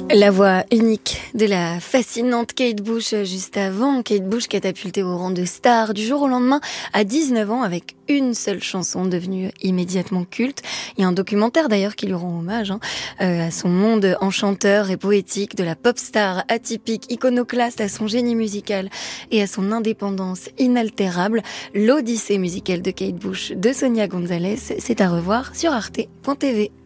La voix unique de la fascinante Kate Bush juste avant. Kate Bush catapultée au rang de star du jour au lendemain à 19 ans avec une seule chanson devenue immédiatement culte. Il y a un documentaire d'ailleurs qui lui rend hommage à son monde enchanteur et poétique, de la pop star atypique, iconoclaste à son génie musical et à son indépendance inaltérable. L'Odyssée musicale de Kate Bush de Sonia Gonzalez, c'est à revoir sur arte.tv.